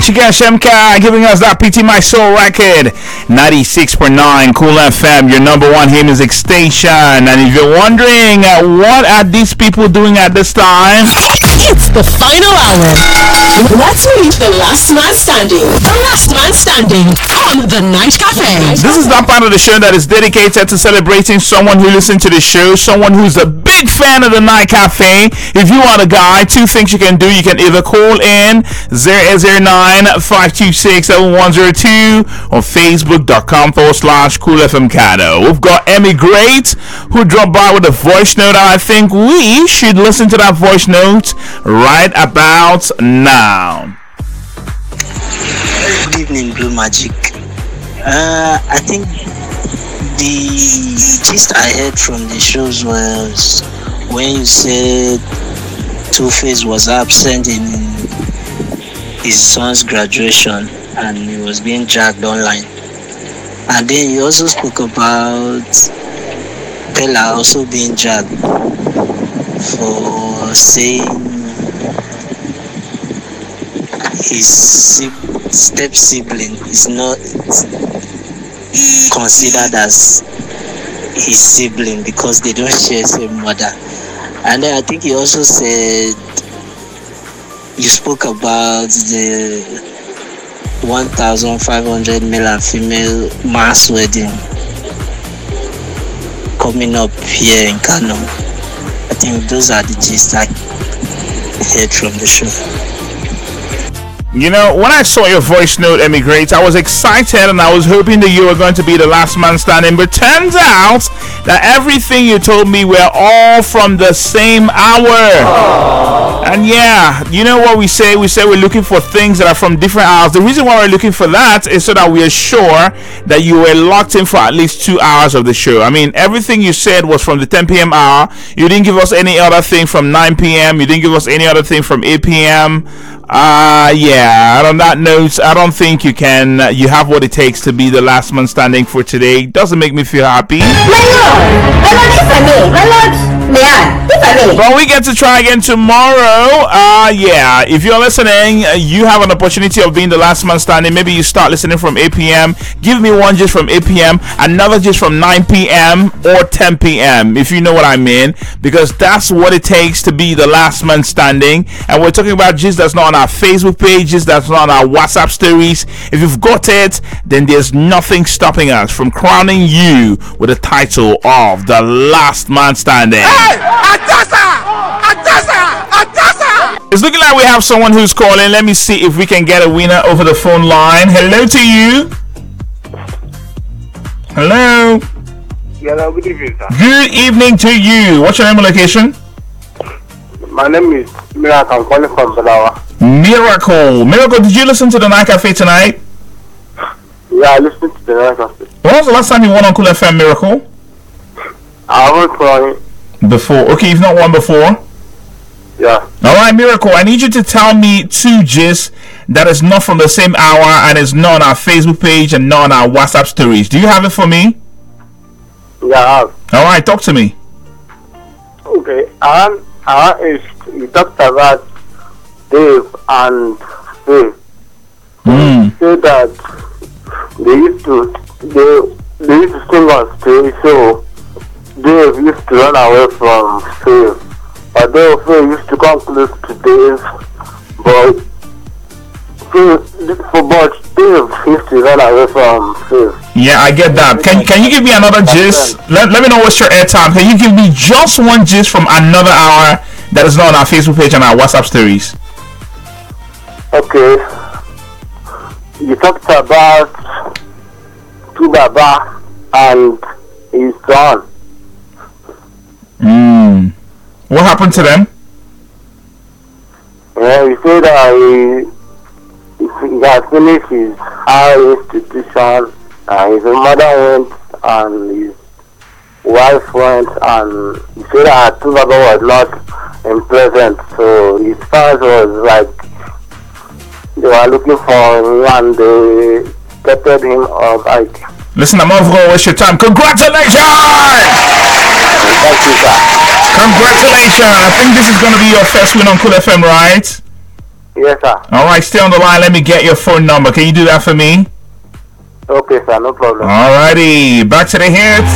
Chicken Shemka giving us that PT My Soul record. 96.9 Cool FM, your number one hit music station. And if you're wondering what are these people doing at this time, it's the final hour. Let's meet the last man standing. The last man standing on the Night Cafe. This is that part of the show that is dedicated to celebrating someone who listens to the show, someone who's a big fan of the Night Cafe. If you are the guy, two things you can do. You can either call in 0809-526-7102 or Facebook.com/Cool FM Cado. We've got Emmy Great who dropped by with a voice note. I think we should listen to that voice note right about now. Good evening, Blue Magic. I think the gist I heard from the shows was when you said Two-Face was absent in his son's graduation and he was being dragged online. And then you also spoke about Pella also being dragged for saying his step sibling is not considered as his sibling because they don't share the same mother. And then I think he also said you spoke about the 1,500 male and female mass wedding coming up here in Kano. I think those are the gist I heard from the show. You know, when I saw your voice note, Emigrate, I was excited and I was hoping that you were going to be the last man standing. But turns out that everything you told me were all from the same hour. Aww. And yeah, you know what we say? We say we're looking for things that are from different hours. The reason why we're looking for that is so that we are sure that you were locked in for at least 2 hours of the show. I mean, everything you said was from the 10 p.m. hour. You didn't give us any other thing from 9 p.m. You didn't give us any other thing from 8 p.m. Yeah, on that note, I don't think you have what it takes to be the last man standing for today. Doesn't make me feel happy. My lord, if I may. But we get to try again tomorrow. Yeah, if you're listening, you have an opportunity of being the last man standing. Maybe you start listening from 8 p.m. Give me one just from 8 p.m., another just from 9 p.m. or 10 p.m., if you know what I mean, because that's what it takes to be the last man standing. And we're talking about just that's not on our Facebook pages, that's not on our WhatsApp stories. If you've got it, then there's nothing stopping us from crowning you with the title of the last man standing. Hey, Atasa! It's looking like we have someone who's calling. Let me see if we can get a winner over the phone line. Hello to you. Hello. Hello, good evening, sir. Good evening to you. What's your name and location? My name is Miracle. I'm calling from Balawa. Miracle, did you listen to the Night Cafe tonight? Yeah, I listened to the Night Cafe. When was the last time you won on Cool FM, Miracle? I haven't won before. Okay, you've not won before? Yeah. Alright, Miracle, I need you to tell me two gists that is not from the same hour and is not on our Facebook page and not on our WhatsApp stories. Do you have it for me? Yeah, I have. Alright, talk to me. Okay, you talked about Dave and Dave. You said that they used to sing on stage, so Dave used to run away from Faith. Although Faith used to come close to Dave, but Dave used to run away from Faith. Yeah, I get that. Can you give me another gist? Let me know what's your airtime. Can you give me just one gist from another hour that is not on our Facebook page and our WhatsApp stories? Okay. You talked about Tubaba and his son. What happened to them? Yeah, he said that he had finished his high institution and his mother went and his wife went, and he said that Tubaba was not present, so his fans was like they were looking for him and they kept him like. Listen, I'm not going to waste your time. Congratulations! Thank you, sir. Congratulations! I think this is going to be your first win on Cool FM, right? Yes, sir. All right, stay on the line. Let me get your phone number. Can you do that for me? Okay, sir. No problem. All righty. Back to the hits.